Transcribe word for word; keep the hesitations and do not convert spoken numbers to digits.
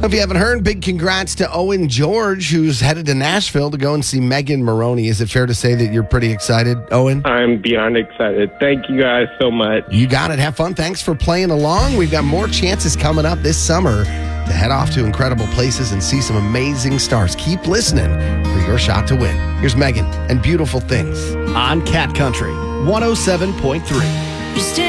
If you haven't heard, big congrats to Owen George, who's headed to Nashville to go and see Megan Moroney. Is it fair to say that you're pretty excited, Owen? I'm beyond excited. Thank you guys so much. You got it. Have fun. Thanks for playing along. We've got more chances coming up this summer to head off to incredible places and see some amazing stars. Keep listening for your shot to win. Here's Megan and Beautiful Things on Cat Country one oh seven point three.